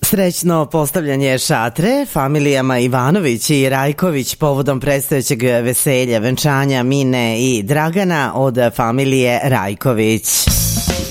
Srećno postavljanje šatre familijama Ivanović i Rajković povodom predstojećeg veselja, venčanja Mine i Dragana od familije Rajković.